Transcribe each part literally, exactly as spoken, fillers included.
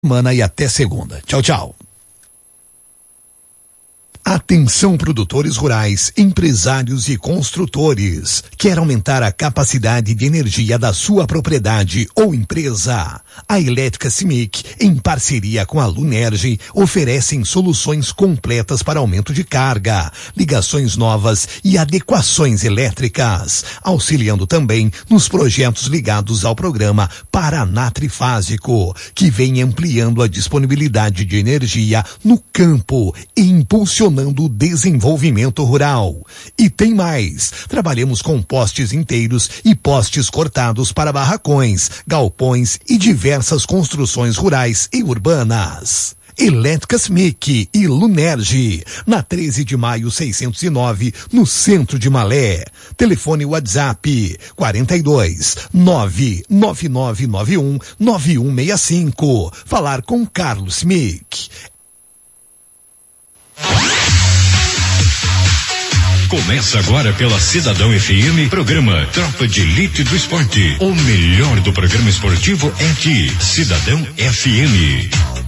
Semana e até segunda. Tchau, tchau. Atenção, produtores rurais, empresários e construtores. Quer aumentar a capacidade de energia da sua propriedade ou empresa? A Elétrica Cimic, em parceria com a Lunerge, oferecem soluções completas para aumento de carga, ligações novas e adequações elétricas, auxiliando também nos projetos ligados ao programa Paraná Trifásico, que vem ampliando a disponibilidade de energia no campo e impulsionando o desenvolvimento rural. E tem mais, trabalhamos com postes inteiros e postes cortados para barracões, galpões e diversas construções rurais e urbanas. Elétrica Cimic e Lunerge, na treze de maio seiscentos e nove, no centro de Malé. Telefone WhatsApp quarenta e dois, nove nove nove nove um, nove um seis cinco. Falar com Carlos Cimic. Começa agora pela Cidadão F M, programa Tropa de Elite do Esporte. O melhor do programa esportivo é aqui, Cidadão F M.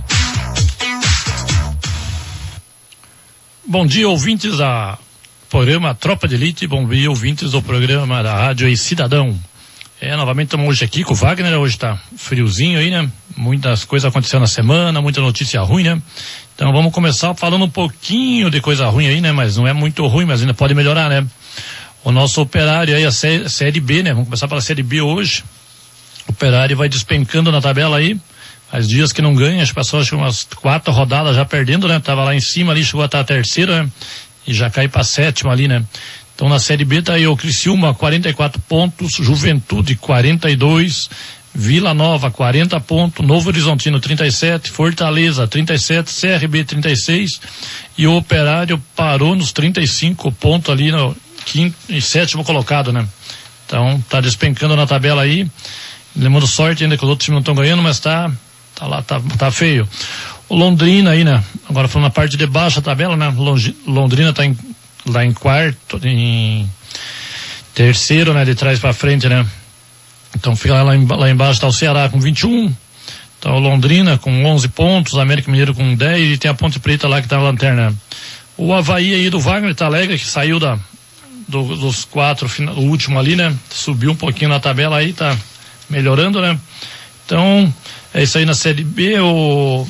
Bom dia, ouvintes da programa Tropa de Elite, bom dia, ouvintes do programa da Rádio e Cidadão. É, novamente estamos hoje aqui com o Wagner, hoje tá friozinho aí, né? Muitas coisas aconteceram na semana, muita notícia ruim, né? Então vamos começar falando um pouquinho de coisa ruim aí, né? Mas não é muito ruim, mas ainda pode melhorar, né? O nosso Operário aí, a sé- Série B, né? Vamos começar pela Série B hoje. O Operário vai despencando na tabela aí. Faz dias que não ganha, acho que passou acho que umas quatro rodadas já perdendo, né? Tava lá em cima ali, chegou até a terceira, né? E já cai pra sétima ali, né? Então na Série B tá aí o Criciúma, quarenta e quatro pontos, Juventude, quarenta e dois, Vila Nova, quarenta pontos, Novo Horizontino, trinta e sete, Fortaleza, trinta e sete, C R B, trinta e seis, e o Operário parou nos trinta e cinco pontos ali no quinto e sétimo colocado, né? Então tá despencando na tabela aí, lembrando sorte ainda que os outros times não estão ganhando, mas tá, tá lá, tá, tá feio. O Londrina aí, né? Agora falando na parte de baixo da tabela, né? Londrina tá em, lá em quarto, em terceiro, né? De trás pra frente, né? Então fica lá, em, lá embaixo tá o Ceará com vinte e um, tá o Londrina com onze pontos, o América Mineiro com dez e tem a Ponte Preta lá que tá na lanterna. O Avaí aí do Wagner tá alegre, que saiu da, do, dos quatro, o último ali, né? Subiu um pouquinho na tabela aí, tá melhorando, né? Então, é isso aí na Série B, o,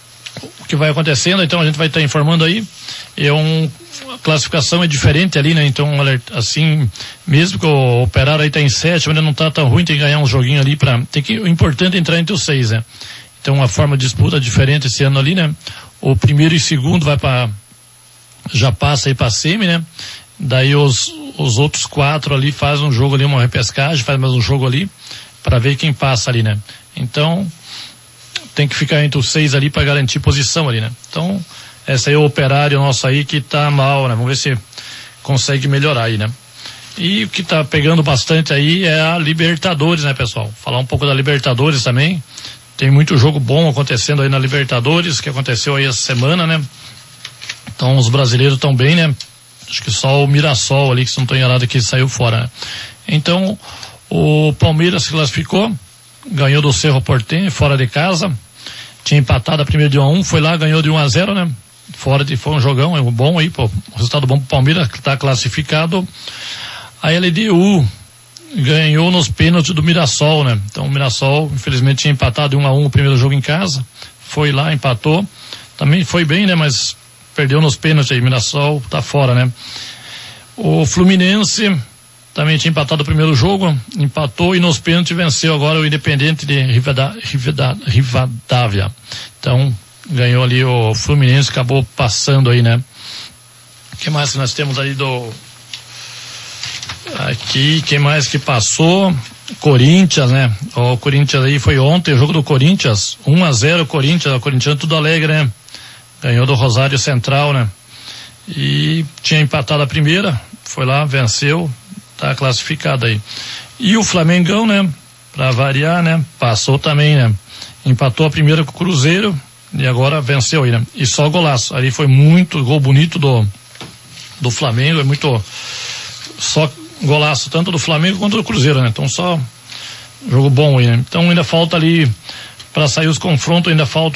o que vai acontecendo, então a gente vai estar tá informando aí. É um, a classificação é diferente ali, né? Então, assim, mesmo que o Operário aí tá em sétimo, ainda não tá tão ruim, tem que ganhar um joguinho ali pra, tem que, o importante é entrar entre os seis, né? Então, a forma de disputa é diferente esse ano ali, né? O primeiro e segundo vai pra, já passa aí pra semi, né? Daí os, os outros quatro ali fazem um jogo ali, uma repescagem, faz mais um jogo ali, pra ver quem passa ali, né? Então, tem que ficar entre os seis ali pra garantir posição ali, né? Então, essa aí é o Operário nosso aí que tá mal, né? Vamos ver se consegue melhorar aí, né? E o que tá pegando bastante aí é a Libertadores, né, pessoal? Falar um pouco da Libertadores também. Tem muito jogo bom acontecendo aí na Libertadores, que aconteceu aí essa semana, né? Então os brasileiros estão bem, né? Acho que só o Mirassol ali, que se não estou enganado, que saiu fora, né? Então, o Palmeiras se classificou, ganhou do Cerro Porteño, fora de casa. Tinha empatado a primeira de um a um, foi lá, ganhou de um a zero, né? Fora de, foi um jogão, é um bom aí, pô, resultado bom pro Palmeiras, que tá classificado. A L D U ganhou nos pênaltis do Mirassol, né? Então o Mirassol, infelizmente, tinha empatado de um a um o primeiro jogo em casa, foi lá, empatou, também foi bem, né? Mas perdeu nos pênaltis aí, Mirassol tá fora, né? O Fluminense também tinha empatado o primeiro jogo, empatou e nos pênaltis venceu agora o Independente de Rivada, Rivada, Rivadavia. Então, ganhou ali o Fluminense, acabou passando aí, né? O que mais que nós temos aí do... Aqui, quem mais que passou? Corinthians, né? O Corinthians aí foi ontem, o jogo do Corinthians, um a zero Corinthians, o Corinthians tudo alegre, né? Ganhou do Rosário Central, né? E tinha empatado a primeira, foi lá, venceu, tá classificado aí. E o Flamengão, né? Pra variar, né? Passou também, né? Empatou a primeira com o Cruzeiro e agora venceu aí, né? E só golaço. Ali foi muito gol bonito do, do Flamengo, é muito, só golaço tanto do Flamengo quanto do Cruzeiro, né? Então só jogo bom aí, né? Então ainda falta ali para sair os confrontos, ainda faltam